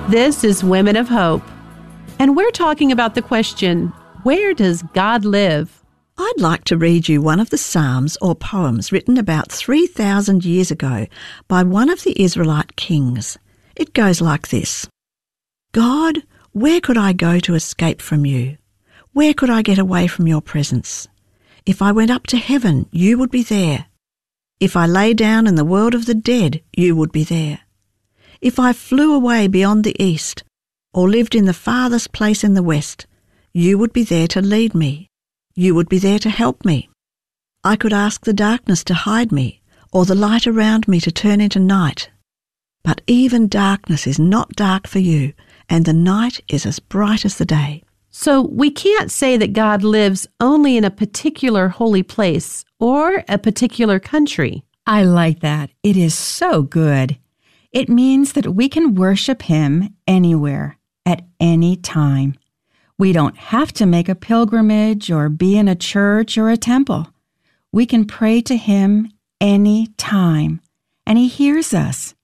This is Women of Hope, and we're talking about the question, where does God live? I'd like to read you one of the Psalms or poems written about 3,000 years ago by one of the Israelite kings. It goes like this. God, where could I go to escape from you? Where could I get away from your presence? If I went up to heaven, you would be there. If I lay down in the world of the dead, you would be there. If I flew away beyond the east, or lived in the farthest place in the west, you would be there to lead me. You would be there to help me. I could ask the darkness to hide me, or the light around me to turn into night. But even darkness is not dark for you, and the night is as bright as the day. So we can't say that God lives only in a particular holy place or a particular country. I like that. It is so good. It means that we can worship Him anywhere, at any time. We don't have to make a pilgrimage or be in a church or a temple. We can pray to Him any time, and He hears us.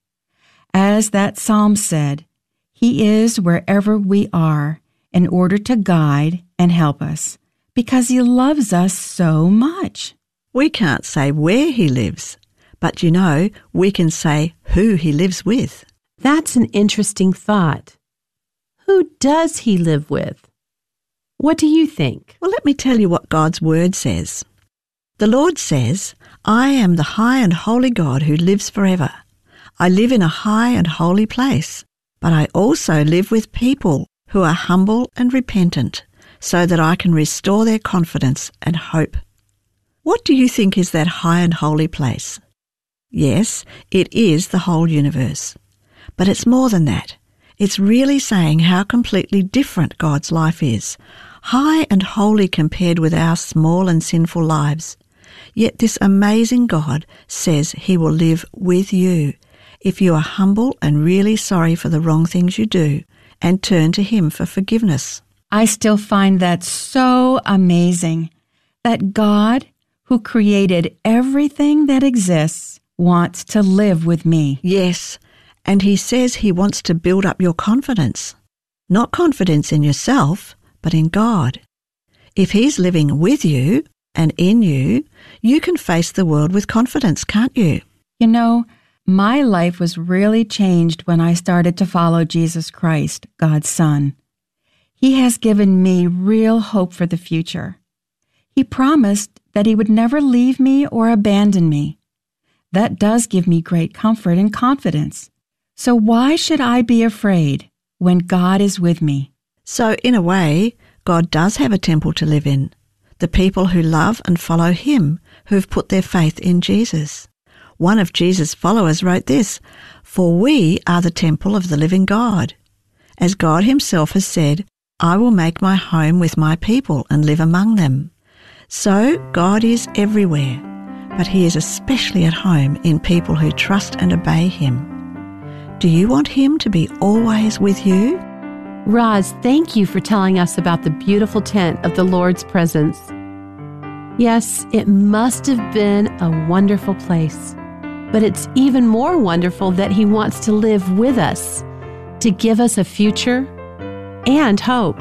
As that psalm said, He is wherever we are in order to guide and help us, because He loves us so much. We can't say where He lives, but you know, we can say who He lives with. That's an interesting thought. Who does He live with? What do you think? Well, let me tell you what God's Word says. The Lord says, I am the high and holy God who lives forever. I live in a high and holy place, but I also live with people who are humble and repentant, so that I can restore their confidence and hope. What do you think is that high and holy place? Yes, it is the whole universe. But it's more than that. It's really saying how completely different God's life is, high and holy compared with our small and sinful lives. Yet this amazing God says He will live with you if you are humble and really sorry for the wrong things you do and turn to Him for forgiveness. I still find that so amazing, that God, who created everything that exists, wants to live with me. Yes, and He says He wants to build up your confidence. Not confidence in yourself, but in God. If He's living with you and in you, you can face the world with confidence, can't you? You know, my life was really changed when I started to follow Jesus Christ, God's Son. He has given me real hope for the future. He promised that He would never leave me or abandon me. That does give me great comfort and confidence. So why should I be afraid when God is with me? So in a way, God does have a temple to live in. The people who love and follow Him, who've put their faith in Jesus. One of Jesus' followers wrote this, "For we are the temple of the living God. As God Himself has said, I will make my home with my people and live among them." So God is everywhere, but He is especially at home in people who trust and obey Him. Do you want Him to be always with you? Roz, thank you for telling us about the beautiful tent of the Lord's presence. Yes, it must have been a wonderful place, but it's even more wonderful that He wants to live with us, to give us a future and hope.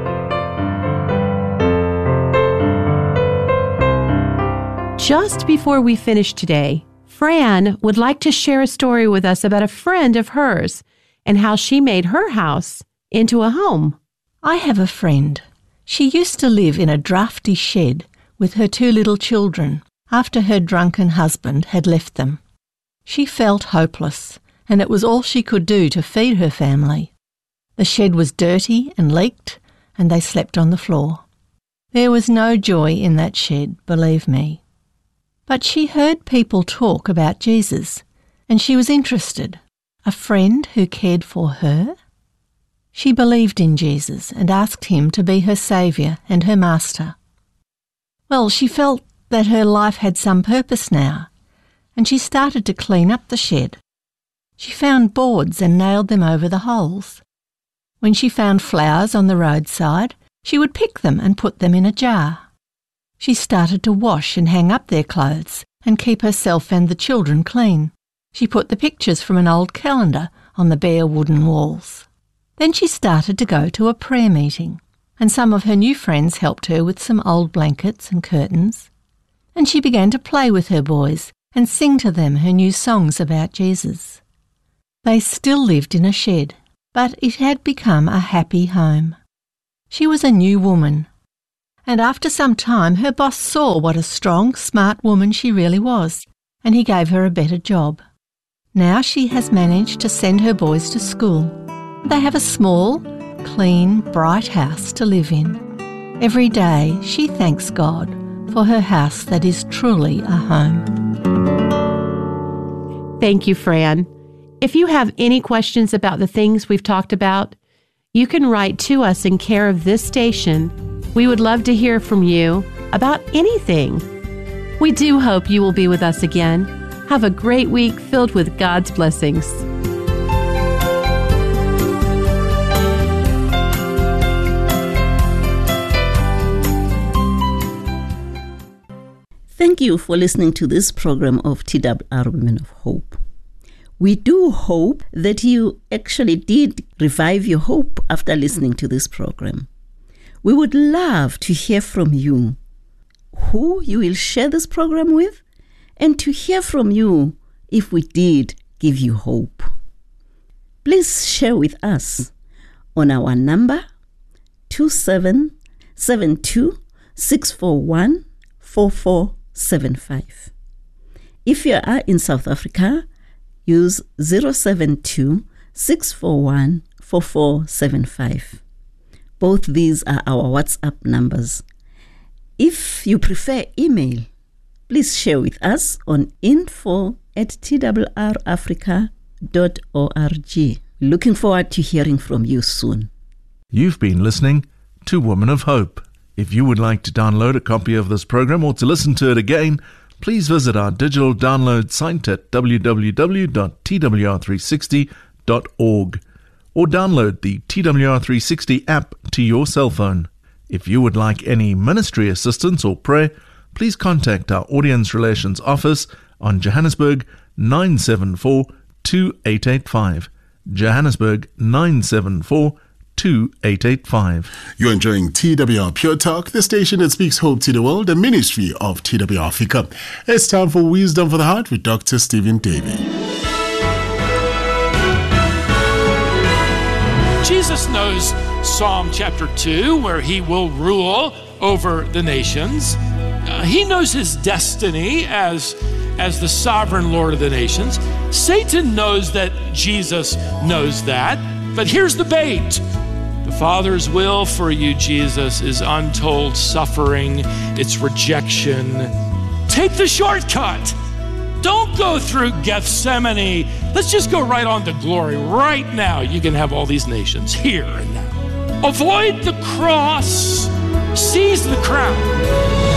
Just before we finish today, Fran would like to share a story with us about a friend of hers and how she made her house into a home. I have a friend. She used to live in a drafty shed with her 2 little children after her drunken husband had left them. She felt hopeless, and it was all she could do to feed her family. The shed was dirty and leaked, and they slept on the floor. There was no joy in that shed, believe me. But she heard people talk about Jesus, and she was interested. A friend who cared for her? She believed in Jesus and asked Him to be her saviour and her master. Well, she felt that her life had some purpose now, and she started to clean up the shed. She found boards and nailed them over the holes. When she found flowers on the roadside, she would pick them and put them in a jar. She started to wash and hang up their clothes and keep herself and the children clean. She put the pictures from an old calendar on the bare wooden walls. Then she started to go to a prayer meeting, and some of her new friends helped her with some old blankets and curtains, and she began to play with her boys and sing to them her new songs about Jesus. They still lived in a shed, but it had become a happy home. She was a new woman, and after some time her boss saw what a strong, smart woman she really was, and he gave her a better job. Now she has managed to send her boys to school. They have a small, clean, bright house to live in. Every day she thanks God for her house that is truly a home. Thank you, Fran. If you have any questions about the things we've talked about, you can write to us in care of this station. We would love to hear from you about anything. We do hope you will be with us again. Have a great week filled with God's blessings. Thank you for listening to this program of TWR Women of Hope. We do hope that you actually did revive your hope after listening to this program. We would love to hear from you, who you will share this program with, and to hear from you if we did give you hope. Please share with us on our number 2772-641-4475. If you are in South Africa, use 072-641-4475. Both these are our WhatsApp numbers. If you prefer email, please share with us on info@twrafrica.org. Looking forward to hearing from you soon. You've been listening to Women of Hope. If you would like to download a copy of this program or to listen to it again, please visit our digital download site at www.twr360.org or download the TWR360 app to your cell phone. If you would like any ministry assistance or prayer, please contact our Audience Relations Office on Johannesburg 974-2885. Johannesburg 974-2885. You're enjoying TWR Pure Talk, the station that speaks hope to the world, a ministry of TWR Africa. It's time for Wisdom for the Heart with Dr. Stephen Davey. Jesus knows Psalm chapter 2, where he will rule over the nations. He knows his destiny as the sovereign Lord of the nations. Satan knows that Jesus knows that. But here's the bait. The Father's will for you, Jesus, is untold suffering. It's rejection. Take the shortcut. Don't go through Gethsemane. Let's just go right on to glory. Right now, you can have all these nations here and now. Avoid the cross. Seize the crown.